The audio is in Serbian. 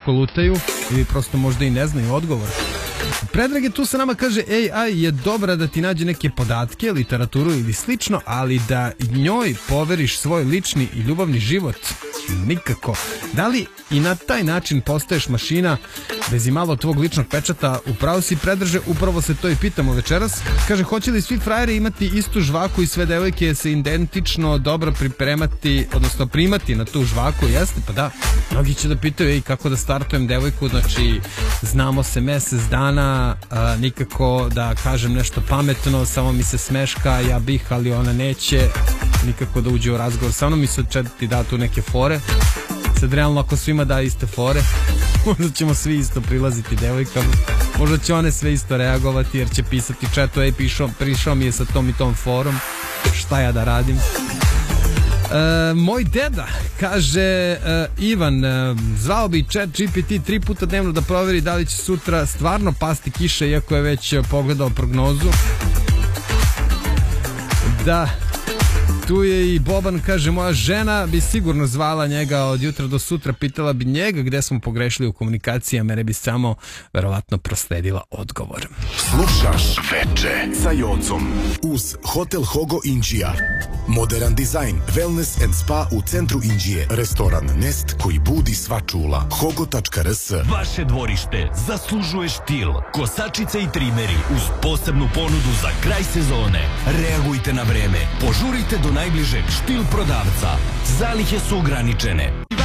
jako lutaju ili prosto možda i ne znaju odgovor. Predrag je tu sa nama, kaže AI je dobra da ti nađe neke podatke, literaturu ili slično, ali da njoj poveriš svoj lični i ljubavni život nikako. Da li i na taj način postaješ mašina bez i malo tvog ličnog pečata? Upravo si, Predraže, upravo se to i pitamo večeras. Kaže, hoće li svi frajeri imati istu žvaku i sve devojke se identično dobro pripremati, odnosno primati na tu žvaku? Jeste, pa da. Mnogi će da pitaju kako da startujem devojku, znači znamo se mesec dana, nikako da kažem nešto pametno, samo mi se smeška, ja bih, ali ona neće nikako da uđe u razgovor sa mnom i sad će ti da tu neke fore. Sad realno ako svima da iste fore, možda ćemo svi isto prilaziti devojkama, možda će one sve isto reagovati jer će pisati četu, prišao mi je sa tom i tom forom, šta ja da radim. Moj deda, kaže Ivan, zvao bi chat GPT 3 puta dnevno da proveri da li će sutra stvarno pasti kiša, iako je već pogledao prognozu. Da, tu je i Boban, kaže, moja žena bi sigurno zvala njega od jutra do sutra, pitala bi njega gde smo pogrešili u komunikaciji, a mene bi samo verovatno prosledila odgovor. Slušaš Veče sa Jocom uz Hotel Hogo Inđija. Modern dizajn, wellness and spa u centru Inđije. Restoran Nest koji budi sva čula. Hogo.rs. Vaše dvorište zaslužuje štil. Kosačice i trimeri uz posebnu ponudu za kraj sezone. Reagujte na vreme. Požurite do najbližeg štil prodavca. Zalihe su ograničene.